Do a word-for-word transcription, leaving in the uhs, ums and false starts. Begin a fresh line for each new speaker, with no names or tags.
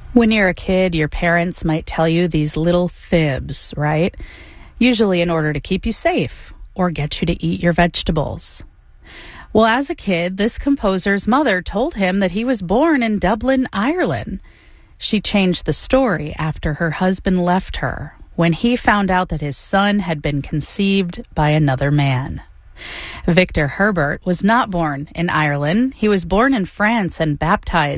When you're a kid, your parents might tell you these little fibs, right? Usually in order to keep you safe or get you to eat your vegetables. Well, as a kid, this composer's mother told him that he was born in Dublin, Ireland. She changed the story after her husband left her, when he found out that his son had been conceived by another man. Victor Herbert was not born in Ireland. He was born in France and baptized